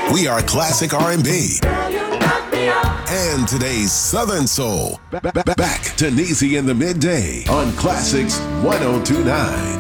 We are classic R&B and today's Southern Soul. Back to Niecy in the Midday on Classics 1029.